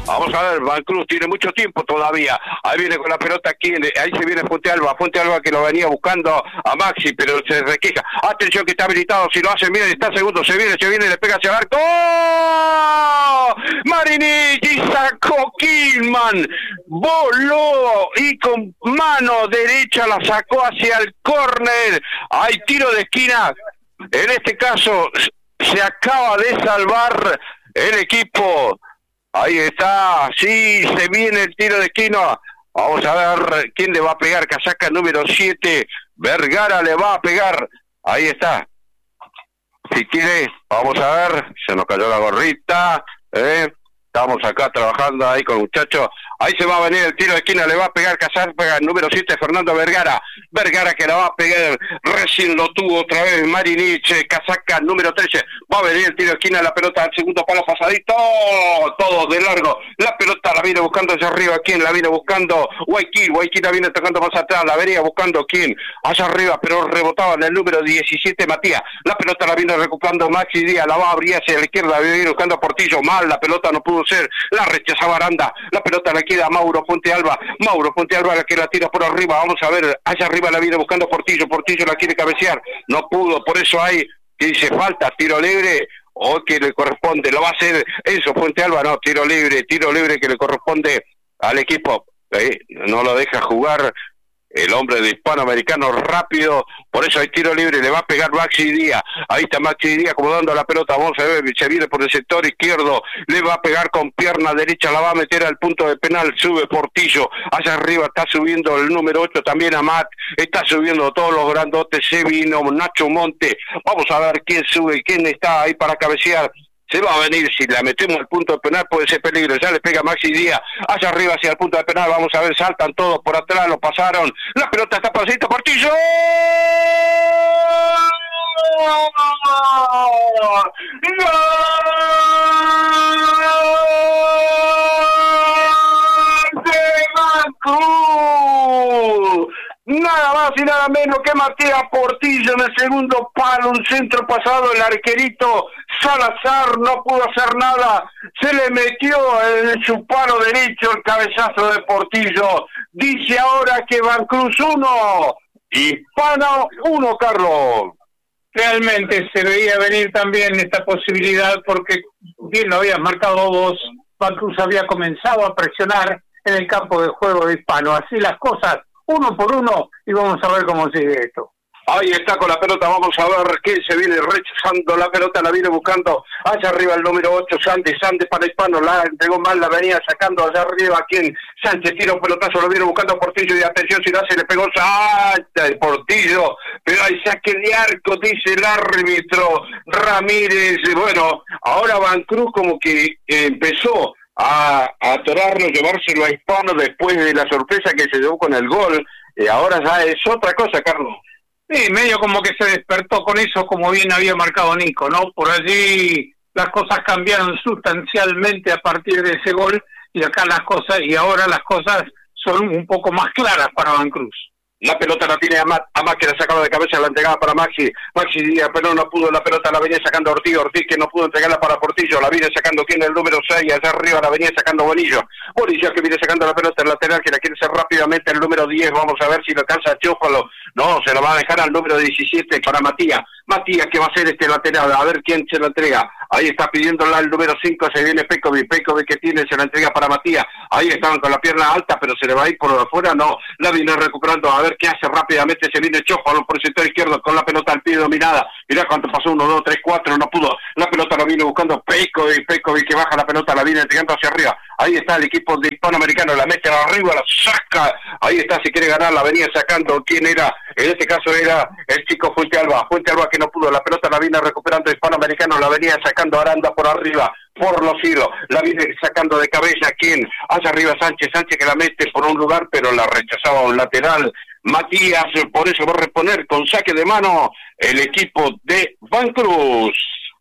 Vamos a ver, Van Cruz tiene mucho tiempo todavía. Ahí viene con la pelota aquí, ahí se viene Fuente Alba que lo venía buscando a Maxi, pero se requeja. Atención que está habilitado, si lo hacen bien, está segundo, se viene, le pega hacia el arco. ¡Oh! Marinich y sacó Killman. Voló y con mano derecha la sacó hacia el córner. Hay tiro de esquina. En este caso se acaba de salvar el equipo. Ahí está, sí, se viene el tiro de esquina. Vamos a ver quién le va a pegar. Casaca número 7, Vergara le va a pegar. Ahí está. Si quiere, vamos a ver. Se nos cayó la gorrita. Estamos acá trabajando ahí con el muchacho. Ahí se va a venir el tiro de esquina, le va a pegar Casaca número 7, Fernando Vergara. Vergara que la va a pegar, recién lo tuvo otra vez Marinich. Casaca número 13, va a venir el tiro de esquina, la pelota al segundo palo pasadito, todo de largo. La pelota la viene buscando hacia arriba, ¿quién la viene buscando? Guayquil la viene tocando más atrás, la venía buscando ¿quién? Hacia arriba, pero rebotaba en el número 17, Matías. La pelota la viene recuperando Maxi Díaz, la va a abrir hacia la izquierda, la viene buscando a Portillo, mal, la pelota no pudo ser, la rechazaba Aranda, la pelota la queda Mauro Fuente Alba la que la tira por arriba, vamos a ver, allá arriba la viene buscando Portillo la quiere cabecear, no pudo, por eso hay que dice falta, tiro libre, o que le corresponde, lo va a hacer Enzo Fuente Alba, no, tiro libre que le corresponde al equipo, no lo deja jugar el hombre de Hispanoamericano rápido, por eso hay tiro libre, le va a pegar Maxi Díaz, ahí está Maxi Díaz acomodando la pelota, vamos a ver, se viene por el sector izquierdo, le va a pegar con pierna derecha, la va a meter al punto de penal, sube Portillo, hacia arriba está subiendo el número 8 también Amat, está subiendo todos los grandotes, se vino Nacho Monte, vamos a ver quién sube, quién está ahí para cabecear. Se va a venir, si la metemos al punto de penal puede ser peligro, ya le pega Maxi Díaz, hacia arriba hacia el punto de penal, vamos a ver, saltan todos por atrás, lo pasaron, la pelota está pasito, Portillo. Nada más y nada menos que Matías Portillo en el segundo palo, un centro pasado, el arquerito Salazar no pudo hacer nada, se le metió en su palo derecho el cabezazo de Portillo. Dice ahora que Van Cruz 1, Hispano 1, Carlos. Realmente se veía venir también esta posibilidad porque bien lo habías marcado vos, Van Cruz había comenzado a presionar en el campo de juego de Hispano, así las cosas, uno por uno, y vamos a ver cómo sigue esto. Ahí está con la pelota, vamos a ver quién se viene rechazando la pelota, la viene buscando allá arriba el número 8, Sánchez para Hispano, la entregó mal, la venía sacando allá arriba, quien Sánchez tira un pelotazo, lo viene buscando a Portillo y atención si la hace, le pegó el Portillo, pero hay saque de arco, dice el árbitro Ramírez. Bueno, ahora Van Cruz como que empezó a atorarlo, llevárselo a Hispano después de la sorpresa que se llevó con el gol, ahora ya es otra cosa, Carlos. Sí, medio como que se despertó con eso, como bien había marcado Nico, ¿no? Por allí las cosas cambiaron sustancialmente a partir de ese gol, y acá y ahora las cosas son un poco más claras para Van Cruz. La pelota la tiene Amat que la sacaba de cabeza, la entregaba para Maxi Díaz, pero no pudo, la pelota la venía sacando Ortiz que no pudo entregarla para Portillo, la viene sacando quien el número 6, allá arriba la venía sacando Bonillo que viene sacando la pelota en lateral, que la quiere hacer rápidamente el número 10, vamos a ver si lo alcanza Chófalo, no, se lo va a dejar al número 17 para Matías que va a ser este lateral, a ver quién se la entrega, ahí está pidiéndola el número 5, se viene Pekovic que tiene, se la entrega para Matías, ahí estaban con la pierna alta, pero se le va a ir por afuera, no, la viene recuperando, a ver qué hace rápidamente, se viene Chófalo por el sector izquierdo con la pelota al pie dominada, mirá cuánto pasó, 1, 2, 3, 4, no pudo, la pelota la viene buscando Pekovic que baja la pelota, la viene entregando hacia arriba, ahí está el equipo de Hispanoamericano, la mete arriba, la saca, ahí está, si quiere ganar, la venía sacando, ¿quién era? En este caso era el chico Fuente Alba que no pudo, la pelota la viene recuperando Hispanoamericano, la venía sacando Aranda por arriba, por los hilos, la viene sacando de cabeza, ¿quién? Hacia arriba Sánchez que la mete por un lugar, pero la rechazaba un lateral, Matías, por eso va a reponer con saque de mano el equipo de Van Cruz.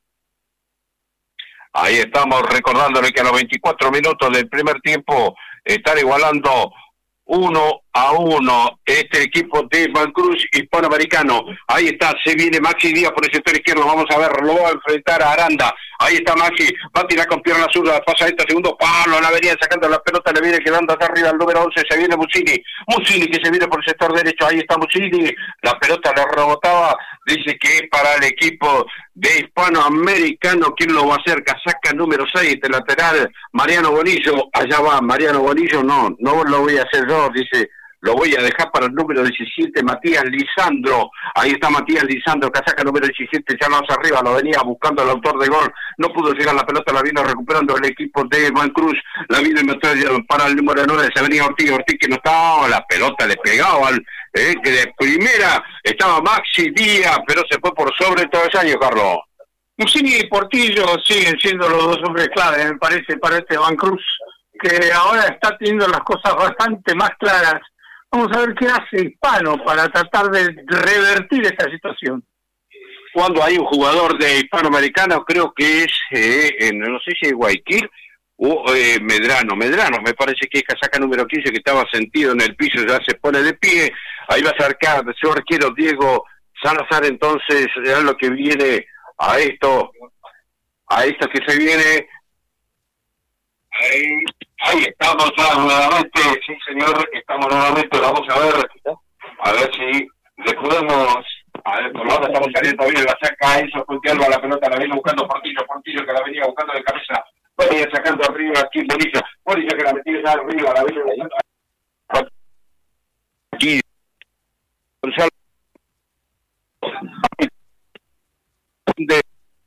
Ahí estamos recordándole que a los 24 minutos del primer tiempo están igualando 1-1 este equipo de Vancruz Hispanoamericano. Ahí está, se viene Maxi Díaz por el sector izquierdo, vamos a ver, lo va a enfrentar a Aranda. Ahí está Maxi, va a tirar con pierna zurda, pasa esta segundo palo, la venía sacando la pelota, le viene quedando hasta arriba el número 11, se viene Mussini que se viene por el sector derecho, ahí está Mussini, la pelota le rebotaba, dice que es para el equipo de Hispanoamericano. ¿Quién lo va a hacer? Casaca número 6, de lateral, Mariano Bonillo. Allá va Mariano Bonillo, no lo voy a hacer yo, dice, lo voy a dejar para el número 17, Matías Lisandro. Ahí está Matías Lisandro, casaca número 17, ya más arriba, lo venía buscando el autor de gol, no pudo llegar la pelota, la vino recuperando el equipo de Vancruz, la vino para el número 9, se venía Ortiz que no estaba, la pelota le pegaba que de primera estaba Maxi Díaz, pero se fue por sobre todo ese año, Carlos. Mussini y Portillo siguen siendo los dos hombres clave, me parece, para este Vancruz, que ahora está teniendo las cosas bastante más claras. Vamos a ver qué hace Hispano para tratar de revertir esta situación. Cuando hay un jugador de Hispanoamericano, creo que es, no sé si es Guayaquil o Medrano, me parece que es casaca número 15 que estaba sentido en el piso, ya se pone de pie, ahí va a acercar su arquero Diego Salazar, entonces ya lo que viene a esto que se viene, ahí estamos nuevamente, sí señor, estamos nuevamente, vamos a ver si le podemos, a ver, por lo menos estamos saliendo bien, la saca Enzo Fuentealba, la pelota la viene buscando Portillo que la venía buscando de cabeza, venía sacando arriba aquí Bonilla que la metía ya arriba, la viene aquí Gonzalo de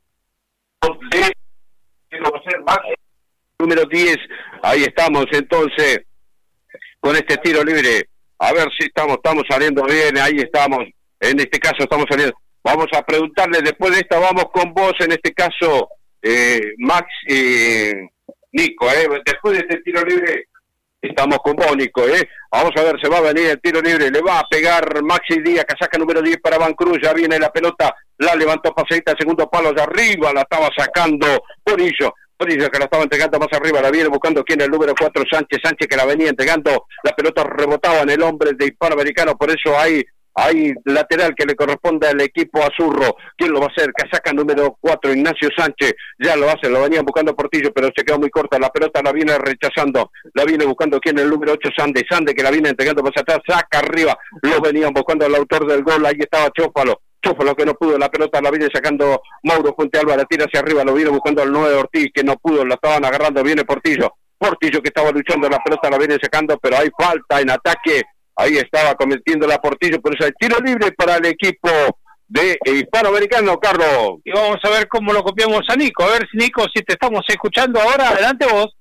número 10, ahí estamos entonces con este tiro libre, a ver si estamos saliendo bien, ahí estamos, en este caso estamos saliendo, vamos a preguntarle después de esta, vamos con vos en este caso, Max y Nico, después de este tiro libre estamos con vos, Nico, vamos a ver, se va a venir el tiro libre, le va a pegar Maxi Díaz, casaca número 10 para Vancruz, ya viene la pelota, la levantó pasadita, segundo palo de arriba, la estaba sacando Bonillo que la estaba entregando más arriba, la viene buscando quien el número 4, Sánchez que la venía entregando, la pelota rebotaba en el hombre de Hispanoamericano, por eso hay lateral que le corresponde al equipo azurro. ¿Quién lo va a hacer? Casaca número 4, Ignacio Sánchez, ya lo hace, lo venían buscando Portillo, pero se quedó muy corta, la pelota la viene rechazando, la viene buscando quien el número 8, Sande que la viene entregando más atrás, saca arriba, lo venían buscando el autor del gol, ahí estaba Chófalo que no pudo, la pelota la viene sacando Mauro Fuentealba, la tira hacia arriba, lo viene buscando el 9 Ortiz, que no pudo, la estaban agarrando, viene Portillo que estaba luchando, la pelota la viene sacando, pero hay falta en ataque, ahí estaba cometiendo la Portillo, por eso hay tiro libre para el equipo de Hispanoamericano, Carlos. Y vamos a ver cómo lo copiamos a Nico, a ver Nico, si te estamos escuchando ahora, adelante vos.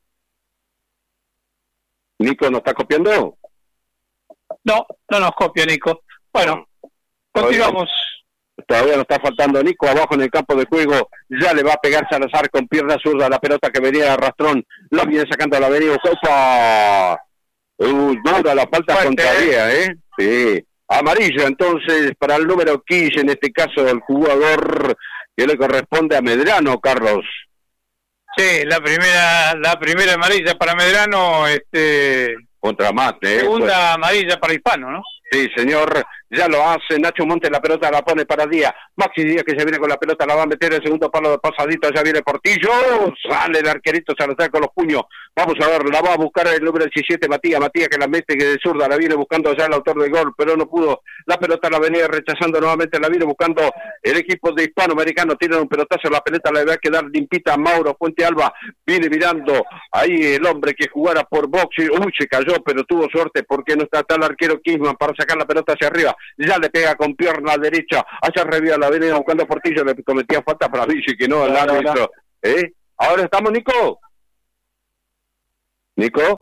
¿Nico nos está copiando? No nos copia Nico. Bueno, continuamos. Todavía nos está faltando Nico abajo en el campo de juego, ya le va a pegar Salazar con pierna zurda, la pelota que venía de arrastrón, la viene sacando a la avenida, ¡opa! Dura la falta contraria, sí, amarilla entonces para el número 15, en este caso el jugador que le corresponde a Medrano, Carlos. Sí, la primera amarilla para Medrano, contra Mate, segunda amarilla para Hispano, ¿no? Sí, señor, ya lo hace Nacho Montes, la pelota la pone para Díaz, Maxi Díaz que se viene con la pelota, la va a meter el segundo palo de pasadito, ya viene Portillo, sale el arquerito Salazar con los puños, vamos a ver, la va a buscar el número 17, Matías que la mete que de zurda, la viene buscando ya el autor del gol, pero no pudo, la pelota la venía rechazando nuevamente, la viene buscando el equipo de Hispanoamericano, tiene un pelotazo, la pelota le va a quedar limpita a Mauro Fuentealba, viene mirando ahí el hombre que jugara por boxe, se cayó, pero tuvo suerte porque no está el arquero Kisman para sacar la pelota hacia arriba, ya le pega con pierna derecha, hacia arriba la venía buscando Portillo, le cometía falta para Vichy, que no, el árbitro, ¿ahora estamos, Nico? ¿Nico?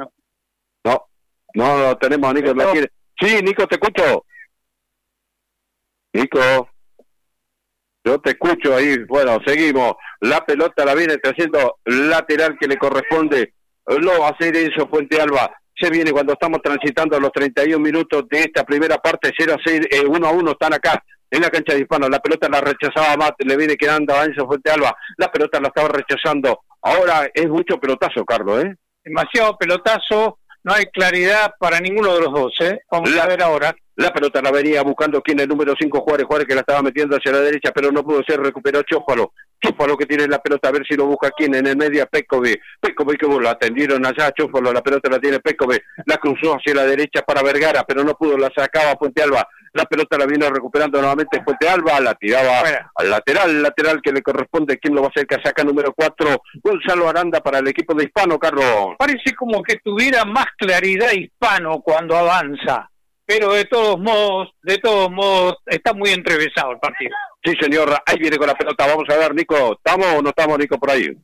No tenemos a Nico, la quiere. Sí, Nico, te escucho. Nico, yo te escucho ahí, bueno, seguimos, la pelota la viene haciendo lateral que le corresponde, lo va a hacer Enzo Fuentealba, se viene cuando estamos transitando los 31 minutos de esta primera parte, 0-6, 1-1 están acá en la cancha de Hispano, la pelota la rechazaba Mate, le viene quedando a Enzo Fuentealba, la pelota la estaba rechazando, ahora es mucho pelotazo, Carlos, demasiado pelotazo, no hay claridad para ninguno de los dos, Vamos a ver ahora. La pelota la venía buscando quien el número 5, Juárez que la estaba metiendo hacia la derecha, pero no pudo ser, recuperó Chófalo que tiene la pelota, a ver si lo busca quien en el medio, Petkovic que lo atendieron allá, Chófalo, la pelota la tiene Petkovic, la cruzó hacia la derecha para Vergara, pero no pudo, la sacaba Fuente Alba, la pelota la vino recuperando nuevamente Fuente Alba, la tiraba al lateral que le corresponde, quien lo va a hacer, que saca número 4, Gonzalo Aranda para el equipo de Hispano, Carlos. Parece como que tuviera más claridad Hispano cuando avanza, pero de todos modos, está muy entrevesado el partido. Sí, señor, ahí viene con la pelota, vamos a ver, Nico, ¿estamos o no estamos, Nico, por ahí?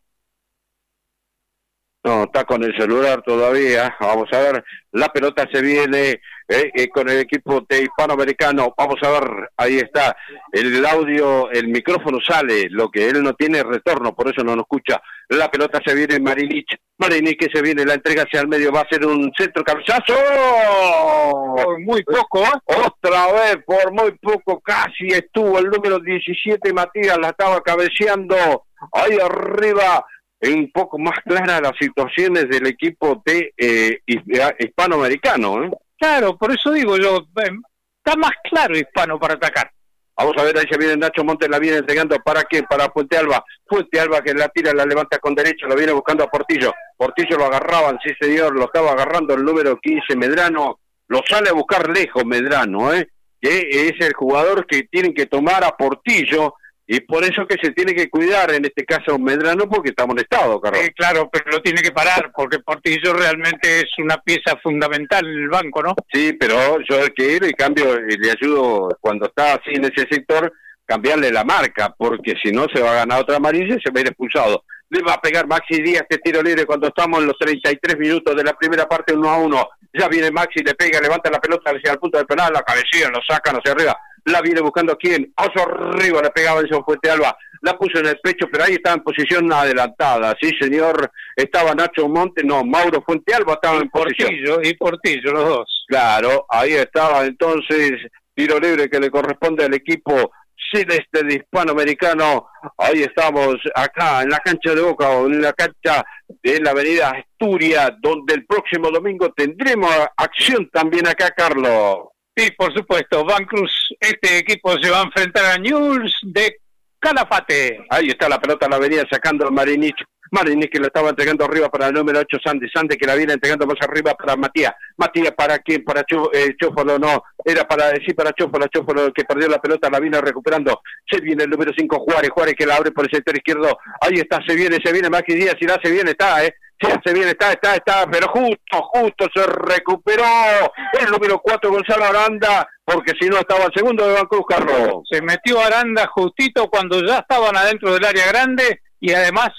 No, está con el celular todavía, vamos a ver, la pelota se viene con el equipo de Hispanoamericano, vamos a ver, ahí está, el audio, el micrófono sale, lo que él no tiene retorno, por eso no nos escucha, la pelota se viene Marinich que se viene, la entrega hacia el medio, va a ser un centro cabezazo, por muy poco, otra vez, por muy poco, casi estuvo el número 17, Matías, la estaba cabeceando, ahí arriba, un poco más claras las situaciones del equipo de Hispanoamericano, Claro, por eso digo yo, está más claro Hispano para atacar. Vamos a ver, ahí se viene Nacho Montes, la viene entregando, ¿para quién? Para Fuente Alba que la tira, la levanta con derecho, lo viene buscando a Portillo lo agarraban, sí señor, lo estaba agarrando el número 15, Medrano, lo sale a buscar lejos Medrano, que es el jugador que tienen que tomar a Portillo, y por eso que se tiene que cuidar, en este caso Medrano, porque está molestado, Carlos. Claro, pero lo tiene que parar, porque Portillo realmente es una pieza fundamental en el banco, ¿no? Sí, pero yo el que ir y cambio, y le ayudo cuando está así en ese sector, cambiarle la marca, porque si no se va a ganar otra amarilla y se va a ir expulsado. Le va a pegar Maxi Díaz este tiro libre cuando estamos en los 33 minutos de la primera parte, 1-1. Ya viene Maxi, le pega, levanta la pelota hacia el punto del penal, la cabecilla, lo sacan hacia arriba. La viene buscando quién, hacia arriba, le pegaba en Fuente Alba, la puso en el pecho, pero ahí estaba en posición adelantada, sí señor, estaba Nacho Monte, no, Mauro Fuente Alba estaba en posición. Y Portillo, los dos. Claro, ahí estaba entonces, tiro libre que le corresponde al equipo celeste de Hispanoamericano, ahí estamos, acá en la cancha de Boca, o en la cancha de la avenida Asturias, donde el próximo domingo tendremos acción también acá, Carlos. Sí, por supuesto, Van Cruz, este equipo se va a enfrentar a Newell's de Calafate. Ahí está la pelota, la venía sacando Marinich que la estaba entregando arriba para el número 8, Sande que la viene entregando más arriba para Matías, ¿para quién? Para Chófalo, no, era para Chófalo que perdió la pelota, la vino recuperando, se viene el número 5, Juárez que la abre por el sector izquierdo, ahí está, se viene Maxi Díaz, si la hace bien está, se hace bien, está, pero justo se recuperó el número 4, Gonzalo Aranda, porque si no estaba el segundo de Van Cruz, Carlos. Se metió Aranda justito cuando ya estaban adentro del área grande, y además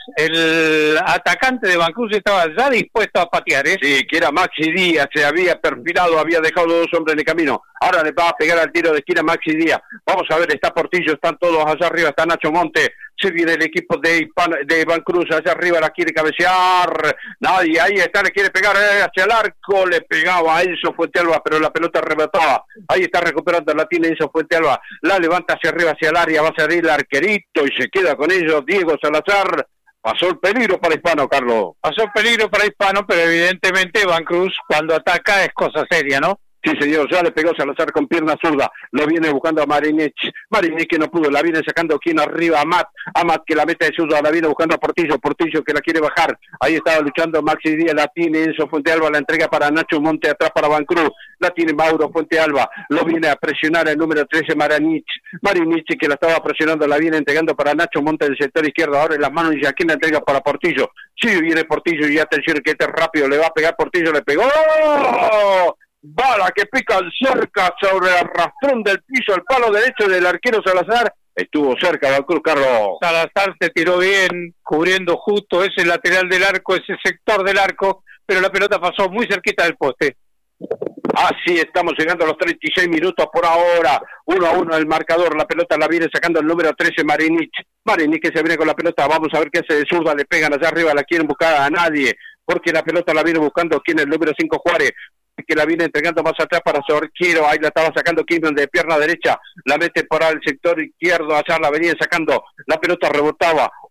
el atacante de Van Cruz estaba ya dispuesto a patear, Sí, que era Maxi Díaz, se había perfilado, había dejado 2 hombres en el camino, ahora le va a pegar al tiro de esquina Maxi Díaz, vamos a ver, está Portillo, están todos allá arriba, está Nacho Monte, se viene el equipo de Van Cruz, allá arriba la quiere cabecear, nadie, ahí está, le quiere pegar hacia el arco, le pegaba a Enzo Fuente Alba, pero la pelota rebotaba, ahí está recuperando, la tiene Enzo Fuente Alba, la levanta hacia arriba, hacia el área, va a salir el arquerito y se queda con ellos, Diego Salazar, pasó el peligro para Hispano, Carlos. Pasó el peligro para Hispano, pero evidentemente Van Cruz cuando ataca es cosa seria, ¿no? Sí, señor, ya le pegó Salazar con pierna zurda, lo viene buscando a Marinich que no pudo, la viene sacando quien arriba, Amat que la mete de zurda, la viene buscando a Portillo que la quiere bajar, ahí estaba luchando Maxi Díaz, la tiene Enzo Fuente Alba, la entrega para Nacho Monte, atrás para Van Cruz, la tiene Mauro Fuente Alba, lo viene a presionar el número 13 Marinich que la estaba presionando, la viene entregando para Nacho Monte del sector izquierdo, ahora en las manos y aquí la entrega para Portillo, sí viene Portillo y atención que este rápido, le va a pegar Portillo, le pegó, bala que pica cerca sobre el arrastrón del piso, el palo derecho del arquero Salazar, estuvo cerca Van Cruz, Carlos. Salazar se tiró bien, cubriendo justo ese lateral del arco, ese sector del arco, pero la pelota pasó muy cerquita del poste. Así estamos llegando a los 36 minutos por ahora, 1-1 el marcador, la pelota la viene sacando el número 13 Marinich que se viene con la pelota, vamos a ver qué hace de zurda, le pegan allá arriba, la quieren buscar a nadie, porque la pelota la viene buscando quien es el número 5 Juárez, que la viene entregando más atrás para Sorquero, ahí la estaba sacando Kimben de pierna derecha, la mete para el sector izquierdo, allá la venía sacando, la pelota rebotaba,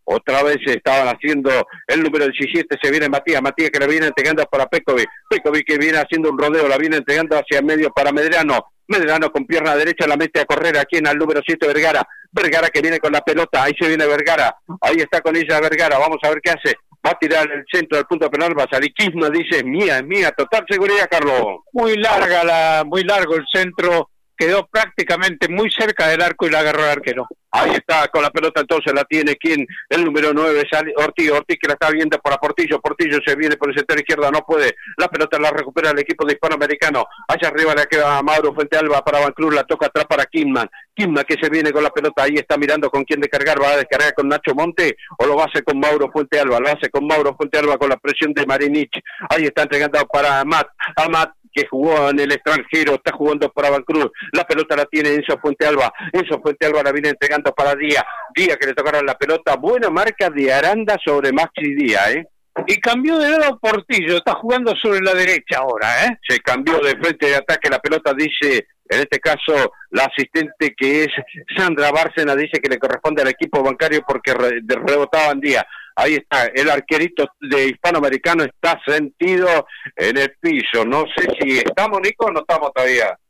Otra vez estaban haciendo el número 17, se viene Matías que la viene entregando para Pekovic que viene haciendo un rodeo, la viene entregando hacia medio para Medrano con pierna derecha la mete a correr aquí en el número 7 Vergara que viene con la pelota, ahí se viene Vergara, ahí está con ella Vergara, vamos a ver qué hace, va a tirar el centro del punto penal, va a salir Quisma, dice, es mía, total seguridad, Carlos. Muy largo el centro, quedó prácticamente muy cerca del arco y la agarró el arquero. Ahí está, con la pelota entonces la tiene quien, el número 9, Ortiz que la está viendo para Portillo se viene por el sector izquierda, no puede, la pelota la recupera el equipo de Hispanoamericano, allá arriba le queda Mauro Fuentealba para Van Cruz, la toca atrás para Kidman que se viene con la pelota, ahí está mirando con quién descargar, va a descargar con Nacho Monte, o lo va a hacer con Mauro Fuentealba, con la presión de Marinich, ahí está entregando para Amat, que jugó en el extranjero, está jugando para Van Cruz, la pelota la tiene Enzo Fuentealba la viene entregando para Díaz que le tocaron la pelota, buena marca de Aranda sobre Maxi Díaz, y cambió de lado Portillo, está jugando sobre la derecha ahora, se cambió de frente de ataque, la pelota dice, en este caso, la asistente que es Sandra Bárcena, dice que le corresponde al equipo bancario porque rebotaban Díaz. Ahí está, el arquerito de Hispanoamericano está sentido en el piso. No sé si estamos, Nico, o no estamos todavía.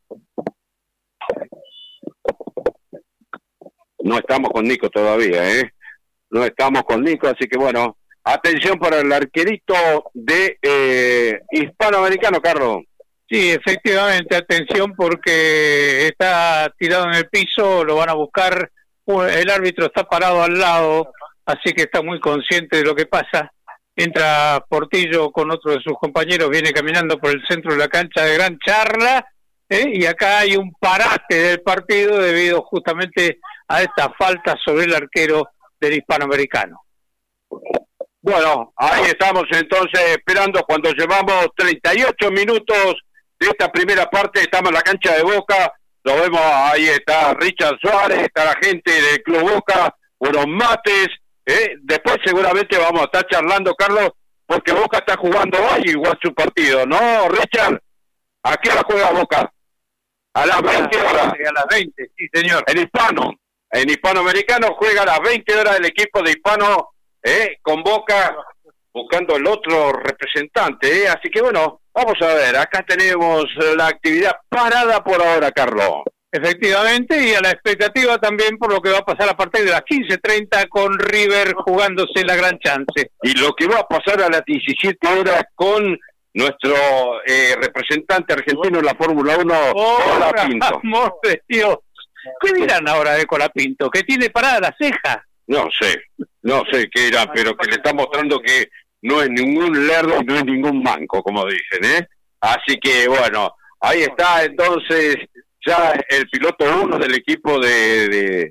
No estamos con Nico todavía, No estamos con Nico, así que bueno, atención para el arquerito de Hispanoamericano, Carlos. Sí, efectivamente, atención porque está tirado en el piso, lo van a buscar, el árbitro está parado al lado, así que está muy consciente de lo que pasa. Entra Portillo con otro de sus compañeros, viene caminando por el centro de la cancha de Gran Charla, y acá hay un parate del partido debido justamente a esta falta sobre el arquero del Hispanoamericano. Bueno, ahí estamos entonces esperando cuando llevamos 38 minutos de esta primera parte, estamos en la cancha de Boca, lo vemos, ahí está Richard Suárez, está la gente del Club Boca, unos mates, después seguramente vamos a estar charlando, Carlos, porque Boca está jugando hoy igual su partido, ¿no, Richard? ¿A qué hora juega Boca? A las 20 horas. A las 20, sí, señor. En Hispanoamericano juega a las 20 horas el equipo de Hispano, con Boca, buscando el otro representante, así que bueno, vamos a ver, acá tenemos la actividad parada por ahora, Carlos. Efectivamente, y a la expectativa también por lo que va a pasar a partir de las 15:30 con River jugándose la gran chance. Y lo que va a pasar a las 17 horas con nuestro representante argentino en la Fórmula 1, Colapinto. Amor de Dios. ¿Qué dirán ahora de Colapinto? ¿Que tiene parada la ceja? No sé qué era, pero que le está mostrando que no es ningún lerdo y no es ningún manco, como dicen, Así que bueno, ahí está entonces ya el piloto 1 del equipo de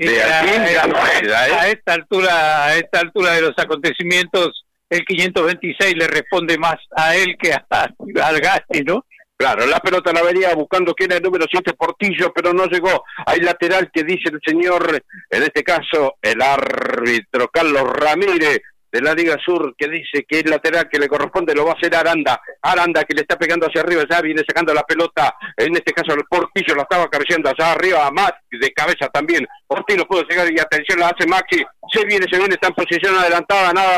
a esta altura de los acontecimientos, el 526 le responde más a él que al Gasti, ¿no? Claro, la pelota la venía buscando quien era el número 7, Portillo, pero no llegó. Hay lateral que dice el señor, en este caso, el árbitro Carlos Ramírez de la Liga Sur, que dice que el lateral que le corresponde lo va a hacer Aranda que le está pegando hacia arriba, ya viene sacando la pelota, en este caso el Portillo la estaba cabeceando allá arriba, Matt de cabeza también, Ortiz no pudo llegar y atención la hace Maxi, se viene, está en posición adelantada, nada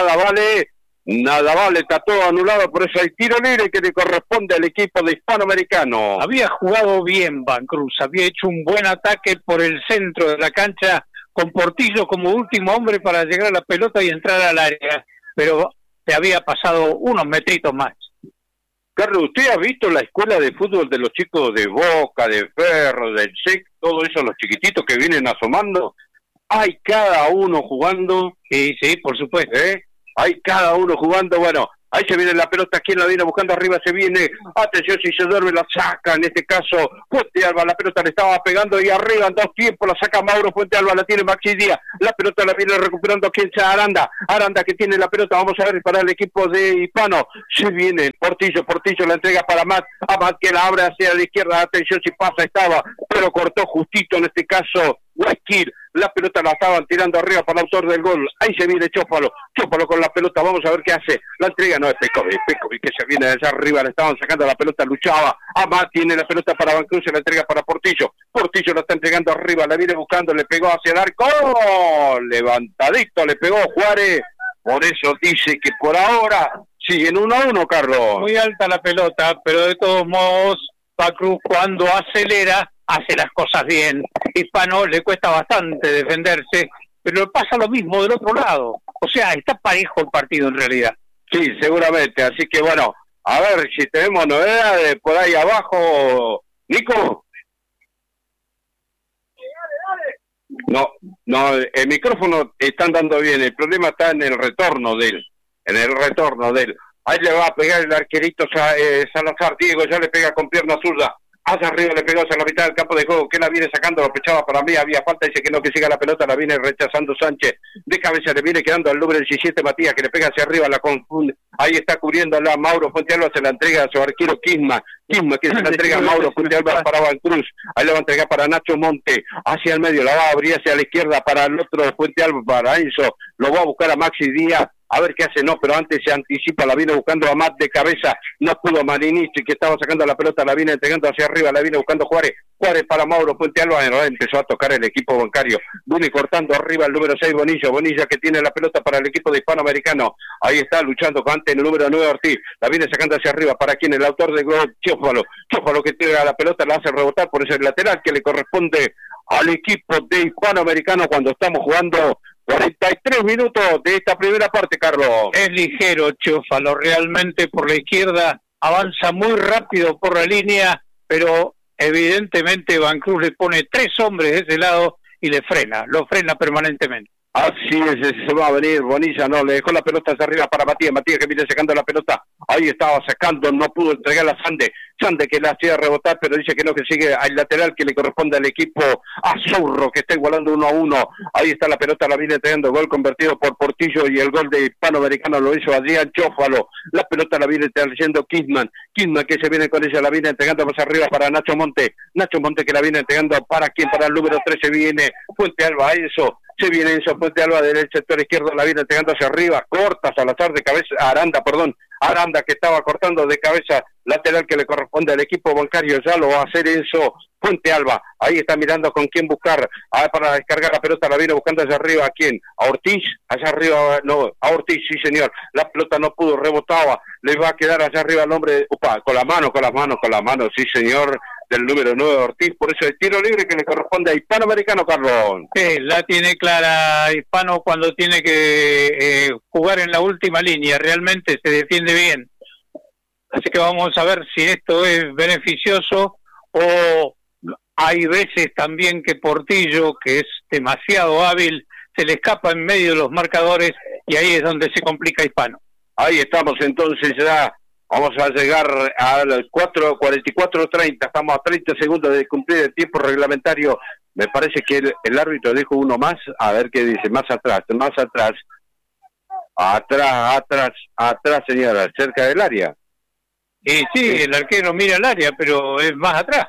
vale, está todo anulado, por eso hay tiro libre que le corresponde al equipo de Hispanoamericano. Había jugado bien Van Cruz, había hecho un buen ataque por el centro de la cancha, con Portillo como último hombre para llegar a la pelota y entrar al área, pero se había pasado unos metritos más. Carlos, ¿usted ha visto la escuela de fútbol de los chicos de Boca, de Ferro, del SEC, todo eso, los chiquititos que vienen asomando? Hay cada uno jugando. Sí, por supuesto. Hay cada uno jugando, bueno, ahí se viene la pelota, quien la viene buscando arriba, se viene, atención, si se duerme la saca, en este caso, Fuentealba, la pelota le estaba pegando y arriba en 2 tiempos, la saca Mauro Fuentealba, la tiene Maxi Díaz, la pelota la viene recuperando quien sea Aranda que tiene la pelota, vamos a ver para el equipo de Hispano, se viene Portillo la entrega para Amat que la abre hacia la izquierda, atención si pasa, estaba pero cortó justito en este caso Guayaquil. La pelota la estaban tirando arriba para el autor del gol. Ahí se viene Chófalo con la pelota, vamos a ver qué hace. La entrega no es Pekovic que se viene de allá arriba, le estaban sacando la pelota, luchaba. Amá tiene la pelota para Vancruz, se la entrega para Portillo la está entregando arriba, la viene buscando, le pegó hacia el arco. ¡Oh! Levantadito le pegó Juárez. Por eso dice que por ahora siguen 1-1, Carlos. Muy alta la pelota, pero de todos modos, Vancruz cuando acelera, hace las cosas bien. Hispano le cuesta bastante defenderse, pero pasa lo mismo del otro lado. O sea, está parejo el partido en realidad. Sí, seguramente. Así que bueno, a ver si tenemos novedades por ahí abajo. Nico. No, el micrófono están dando bien, el problema está en el retorno de él, ahí le va a pegar el arquerito Salazar, Diego ya le pega con pierna zurda, hacia arriba le pegó hacia la mitad del campo de juego, que la viene sacando, lo pechaba para mí, había falta, dice que no, que siga la pelota, la viene rechazando Sánchez, de cabeza le viene quedando al número 17 Matías, que le pega hacia arriba, la confunde, ahí está cubriéndola Mauro Fuentealba, se la entrega a su arquero Quisma que se la entrega a Mauro Fuentealba para Vancruz, ahí la va a entregar para Nacho Monte, hacia el medio, la va a abrir hacia la izquierda para el otro Fuentealba, para Enzo, lo va a buscar a Maxi Díaz, a ver qué hace, no, pero antes se anticipa, la viene buscando a Matt de cabeza, no pudo Marinich, que estaba sacando la pelota, la viene entregando hacia arriba, la viene buscando Juárez para Mauro Fuentealba, empezó a tocar el equipo bancario, viene cortando arriba el número 6 Bonilla que tiene la pelota para el equipo de Hispanoamericano, ahí está luchando con ante el número 9 Ortiz, la viene sacando hacia arriba, para quien el autor del gol, Chófalo que tira la pelota, la hace rebotar por ese lateral que le corresponde al equipo de Hispanoamericano cuando estamos jugando 43 minutos de esta primera parte, Carlos. Es ligero Chófalo, realmente por la izquierda avanza muy rápido por la línea, pero evidentemente Vancruz le pone 3 hombres de ese lado y lo frena permanentemente. Así es, se va a venir Bonilla, no, le dejó la pelota hacia arriba para Matías que viene sacando la pelota, ahí estaba sacando, no pudo entregar a Sande que la hacía rebotar, pero dice que no, que sigue al lateral que le corresponde al equipo Azurro, que está igualando 1-1, ahí está la pelota, la viene entregando, gol convertido por Portillo y el gol de Hispanoamericano lo hizo Adrián Chófalo, la pelota la viene trayendo Kidman que se viene con ella, la viene entregando más arriba para Nacho Monte que la viene entregando para el número 13 viene Fuentealba, eso. Se viene Enzo Fuentealba del sector izquierdo, la viene entregando hacia arriba, corta Salazar de cabeza, Aranda que estaba cortando de cabeza, lateral que le corresponde al equipo bancario, ya lo va a hacer Enzo Fuentealba, ahí está mirando con quién buscar, para descargar la pelota, la viene buscando hacia arriba, ¿a quién? ¿A Ortiz? Allá arriba, no, a Ortiz, sí señor, la pelota no pudo, rebotaba, le va a quedar allá arriba el hombre, con la mano, sí señor, del número 9 Ortiz, por eso el tiro libre que le corresponde a Hispanoamericano, Carlos. La tiene clara Hispano cuando tiene que jugar en la última línea, realmente se defiende bien. Así que vamos a ver si esto es beneficioso o hay veces también que Portillo, que es demasiado hábil, se le escapa en medio de los marcadores y ahí es donde se complica Hispano. Ahí estamos entonces ya. Vamos a llegar al 44:30, estamos a 30 segundos de cumplir el tiempo reglamentario. Me parece que el árbitro dijo uno más, a ver qué dice, más atrás, señora, cerca del área. Sí, el arquero mira el área, pero es más atrás.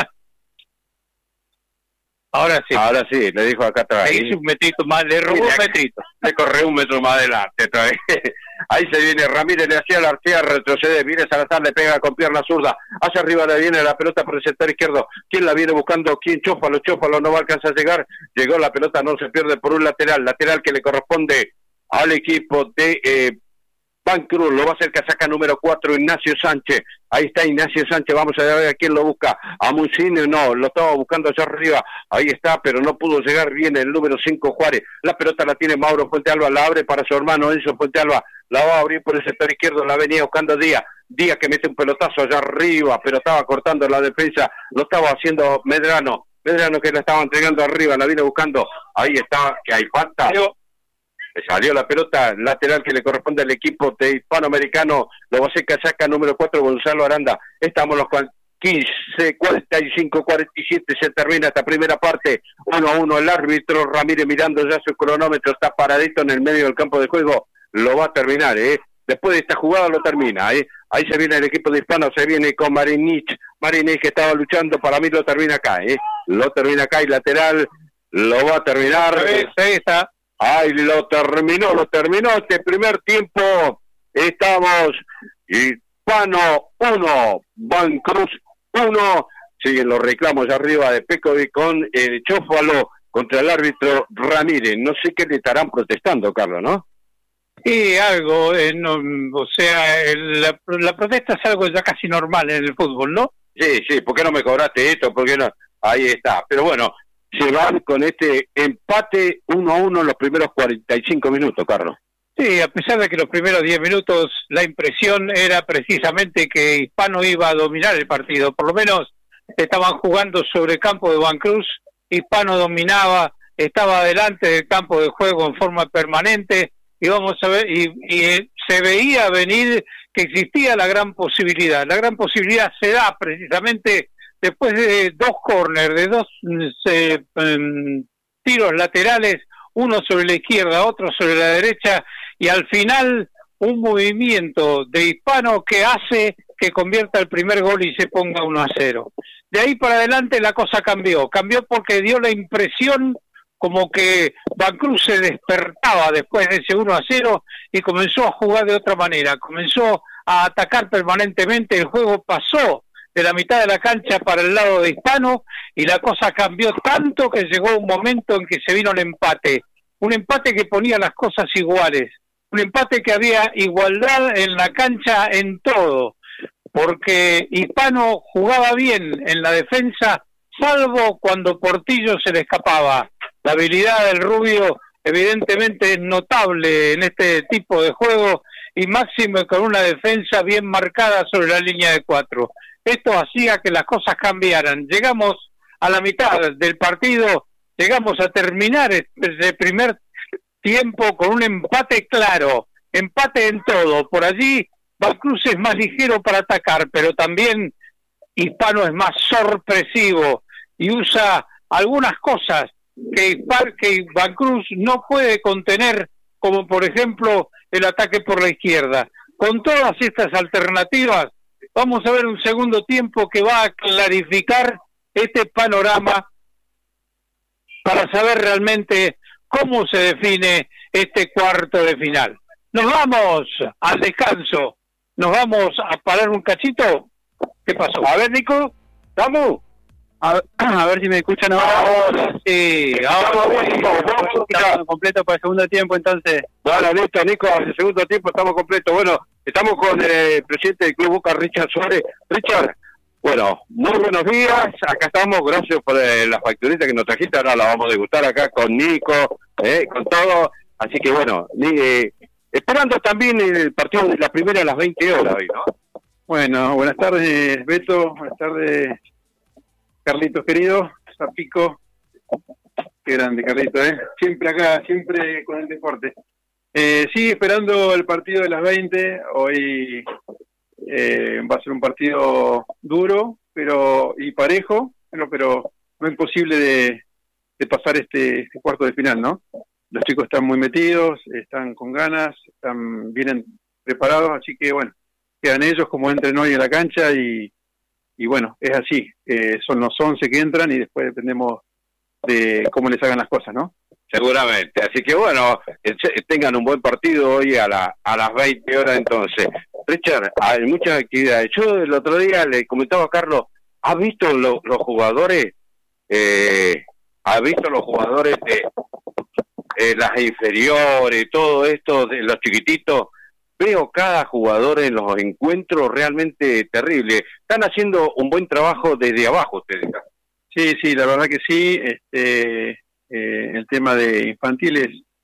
Ahora sí, le dijo acá atrás. Le hizo un metrito más, le robó un metrito. Le corrió un metro más adelante otra vez. Ahí se viene Ramírez, le hacía la arquea, retrocede, viene Salazar, le pega con pierna zurda, hacia arriba le viene la pelota por el sector izquierdo, ¿quién la viene buscando? ¿Quién? Chófalo no va a alcanzar a llegar, llegó la pelota, no se pierde por un lateral que le corresponde al equipo de Vancruz, lo va a hacer casaca número 4, Ignacio Sánchez, ahí está Ignacio Sánchez, vamos a ver a quién lo busca, a Mucine, no, lo estaba buscando allá arriba, ahí está, pero no pudo llegar bien el número 5 Juárez, la pelota la tiene Mauro Fuentealba, la abre para su hermano Enzo Fuentealba, la va a abrir por el sector izquierdo, la venía buscando Díaz que mete un pelotazo allá arriba, pero estaba cortando la defensa, lo estaba haciendo Medrano que la estaba entregando arriba, la viene buscando, ahí está, que hay falta. Salió la pelota lateral que le corresponde al equipo de Hispanoamericano, lo va a hacer casaca número 4 Gonzalo Aranda, estamos los 15, 45, 47, se termina esta primera parte, 1-1 el árbitro Ramírez mirando ya su cronómetro, está paradito en el medio del campo de juego, lo va a terminar, después de esta jugada lo termina, ahí se viene el equipo de Hispano, se viene con Marinich, Marinés, que estaba luchando, para mí lo termina acá, lo termina acá, y lateral, lo va a terminar. Ahí está. Ay, lo terminó este primer tiempo. Estamos Hispano 1, Van Cruz 1. Siguen los reclamos arriba de Pekovic con el Chófalo contra el árbitro Ramírez. No sé qué le estarán protestando, Carlos, ¿no? Y algo, o sea, la protesta es algo ya casi normal en el fútbol, ¿no? Sí, ¿por qué no me cobraste esto? ¿Por qué no? Ahí está. Pero bueno, se van con este empate 1-1 en los primeros 45 minutos, Carlos. Sí, a pesar de que los primeros 10 minutos la impresión era precisamente que Hispano iba a dominar el partido. Por lo menos estaban jugando sobre el campo de Van Cruz, Hispano dominaba, estaba delante del campo de juego en forma permanente, y vamos a ver, y se veía venir que existía la gran posibilidad. La gran posibilidad se da precisamente después de 2 córner, de 2 tiros laterales, uno sobre la izquierda, otro sobre la derecha, y al final un movimiento de Hispano que hace que convierta el primer gol y se ponga 1-0. De ahí para adelante la cosa cambió porque dio la impresión como que Van Cruz se despertaba después de ese 1-0 y comenzó a jugar de otra manera, comenzó a atacar permanentemente. El juego pasó de la mitad de la cancha para el lado de Hispano y la cosa cambió tanto que llegó un momento en que se vino el empate, un empate que ponía las cosas iguales, un empate que había igualdad en la cancha en todo, porque Hispano jugaba bien en la defensa, salvo cuando Portillo se le escapaba. La habilidad del rubio evidentemente es notable en este tipo de juego, y máximo con una defensa bien marcada sobre la línea de 4. Esto hacía que las cosas cambiaran. Llegamos a la mitad del partido, llegamos a terminar el primer tiempo con un empate claro, empate en todo. Por allí Van Cruz es más ligero para atacar, pero también Hispano es más sorpresivo y usa algunas cosas que Van Cruz no puede contener, como por ejemplo el ataque por la izquierda. Con todas estas alternativas, vamos a ver un segundo tiempo que va a clarificar este panorama para saber realmente cómo se define este cuarto de final. Nos vamos al descanso, nos vamos a parar un cachito. ¿Qué pasó? A ver, Nico, ¿estamos? A ver si me escuchan ahora. Sí, ahora estamos completos para el segundo tiempo, entonces. Bueno, listo, Nico, en el segundo tiempo estamos completos. Bueno, estamos con el presidente del Club Boca, Richard Suárez. Richard, bueno, muy buenos días. Acá estamos, gracias por la facturita que nos trajiste. Ahora la vamos a degustar acá con Nico, con todo. Así que bueno, esperando también el partido de la primera a las 20 horas hoy, ¿no? Bueno, buenas tardes, Beto. Buenas tardes, Carlitos querido, Zapico, qué grande Carlito, siempre acá, siempre con el deporte. Sí, esperando el partido de las 20, hoy va a ser un partido duro y parejo, pero no imposible de pasar este cuarto de final, ¿no? Los chicos están muy metidos, están con ganas, vienen preparados, así que bueno, quedan ellos como entren hoy en la cancha y bueno, es así, son los 11 que entran y después dependemos de cómo les hagan las cosas, ¿no? Seguramente, así que bueno, tengan un buen partido hoy a las 20 horas entonces. Richard, hay muchas actividades. Yo el otro día le comentaba a Carlos, ¿has visto los jugadores? ¿Has visto los jugadores de las inferiores, todo esto, de los chiquititos? Veo cada jugador en los encuentros realmente terrible. Están haciendo un buen trabajo desde abajo ustedes. Sí, la verdad que sí. El tema de infantiles,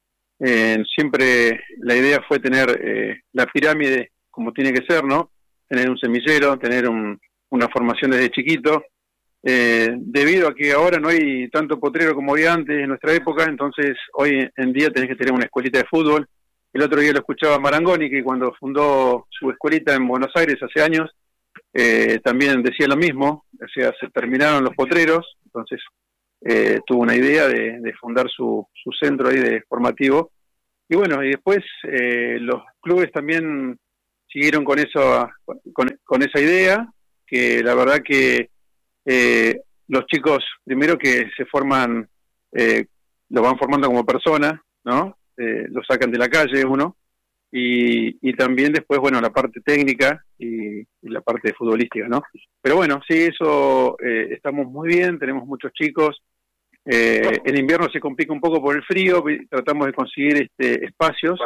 siempre la idea fue tener la pirámide como tiene que ser, ¿no? Tener un semillero, tener una formación desde chiquito. Debido a que ahora no hay tanto potrero como había antes en nuestra época, entonces hoy en día tenés que tener una escuelita de fútbol. El otro día lo escuchaba Marangoni, que cuando fundó su escuelita en Buenos Aires hace años, también decía lo mismo, o sea, se terminaron los potreros, entonces tuvo una idea de fundar su centro ahí de formativo. Y bueno, y después los clubes también siguieron con esa idea, que la verdad que los chicos, primero que se forman, lo van formando como persona, ¿no? Lo sacan de la calle uno, y también después, bueno, la parte técnica y la parte futbolística, ¿no? Pero bueno, sí, eso estamos muy bien, tenemos muchos chicos. En invierno se complica un poco por el frío, tratamos de conseguir espacios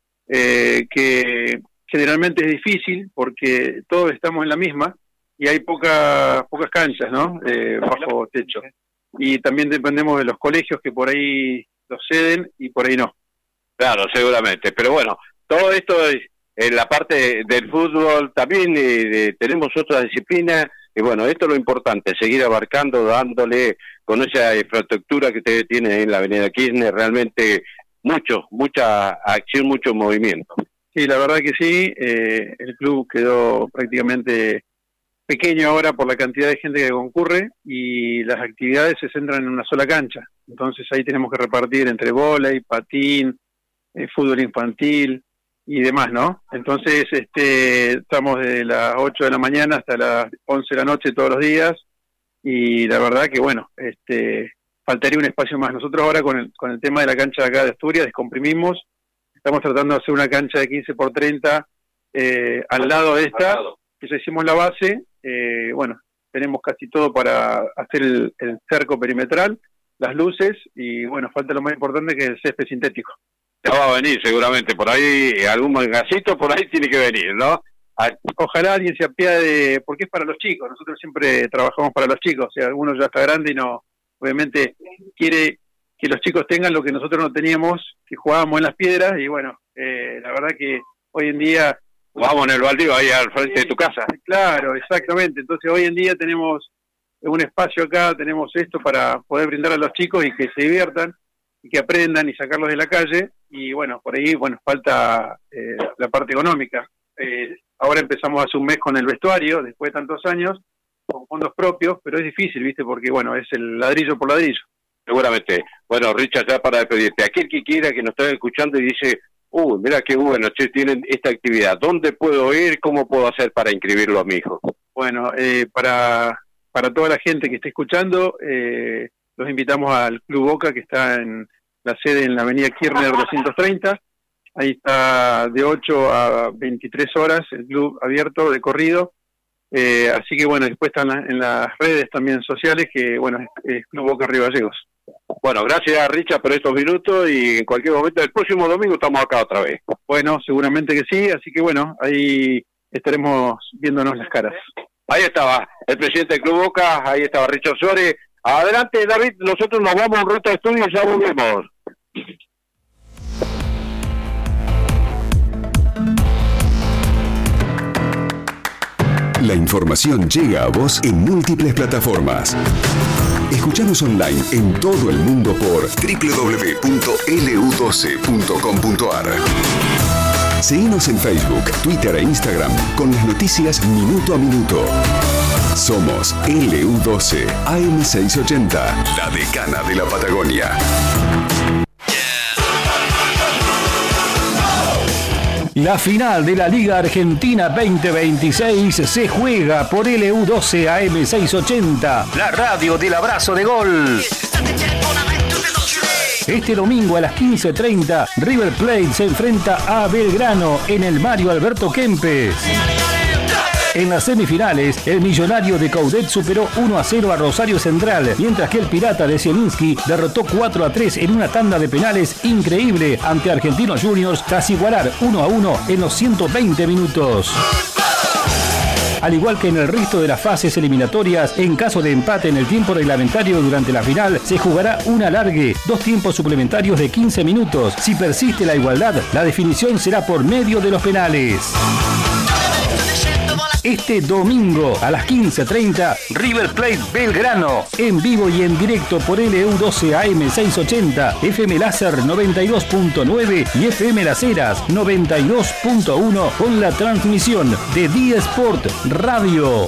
que generalmente es difícil porque todos estamos en la misma y hay pocas canchas, ¿no? Bajo techo. Y también dependemos de los colegios que por ahí los ceden y por ahí no. Claro, seguramente, pero bueno, todo esto en la parte del fútbol también tenemos otra disciplina y bueno, esto es lo importante, seguir abarcando, dándole con esa infraestructura que ustedes tienen en la Avenida Kirchner, realmente mucha acción, mucho movimiento. Sí, la verdad que sí, el club quedó prácticamente pequeño ahora por la cantidad de gente que concurre y las actividades se centran en una sola cancha, entonces ahí tenemos que repartir entre vóley, patín, fútbol infantil y demás, ¿no? Entonces estamos de las 8 de la mañana hasta las 11 de la noche todos los días y la verdad que bueno, faltaría un espacio más. Nosotros ahora con el tema de la cancha de acá de Asturias descomprimimos, estamos tratando de hacer una cancha de 15x30 al lado de esta, que ya hicimos la base, bueno, tenemos casi todo para hacer el cerco perimetral, las luces y bueno, falta lo más importante que es el césped sintético. Ya va a venir seguramente, por ahí algún mangacito por ahí tiene que venir, ¿no? Ojalá alguien se apiade, porque es para los chicos, nosotros siempre trabajamos para los chicos, o sea, uno ya está grande y no, obviamente quiere que los chicos tengan lo que nosotros no teníamos, que jugábamos en las piedras, y bueno, la verdad que hoy en día... Vamos en el baldío ahí al frente de tu casa. Claro, exactamente, entonces hoy en día tenemos un espacio acá, tenemos esto para poder brindar a los chicos y que se diviertan, y que aprendan y sacarlos de la calle, y bueno, por ahí, bueno, falta la parte económica. Ahora empezamos hace un mes con el vestuario, después de tantos años, con fondos propios, pero es difícil, ¿viste? Porque, bueno, es el ladrillo por ladrillo. Seguramente. Bueno, Richard, ya para despedirte, aquel que quiera que nos esté escuchando y dice, mira qué bueno, che, tienen esta actividad, ¿dónde puedo ir? ¿Cómo puedo hacer para inscribirlo a mi hijo? Bueno, para toda la gente que esté escuchando, los invitamos al Club Boca, que está en la sede en la Avenida Kirchner 230. Ahí está de 8 a 23 horas el club abierto de corrido. Así que bueno, después están en las redes también sociales, que bueno, es Club Boca Río Gallegos. Bueno, gracias Richard por estos minutos y en cualquier momento, el próximo domingo estamos acá otra vez. Bueno, seguramente que sí, así que bueno, ahí estaremos viéndonos las caras. Ahí estaba el presidente del Club Boca, ahí estaba Richard Suárez. Adelante David, nosotros nos vamos a un rato de estudio y ya volvemos. La información llega a vos en múltiples plataformas. Escuchanos online en todo el mundo por www.lu12.com.ar. Seguinos en Facebook, Twitter e Instagram con las noticias minuto a minuto. Somos LU12 AM680, la decana de la Patagonia. La final de la Liga Argentina 2026 se juega por LU12 AM680, la radio del abrazo de gol. Este domingo a las 15:30, River Plate se enfrenta a Belgrano en el Mario Alberto Kempes. En las semifinales, el Millonario de Coudet superó 1-0 a Rosario Central, mientras que el Pirata de Zielinski derrotó 4-3 en una tanda de penales increíble ante Argentinos Juniors tras igualar 1-1 en los 120 minutos. Al igual que en el resto de las fases eliminatorias, en caso de empate en el tiempo reglamentario durante la final, se jugará un alargue, 2 tiempos suplementarios de 15 minutos. Si persiste la igualdad, la definición será por medio de los penales. Este domingo a las 15:30, River Plate Belgrano, en vivo y en directo por LU12 AM680, FM Láser 92.9 y FM Las Heras 92.1 con la transmisión de D-Sport Radio.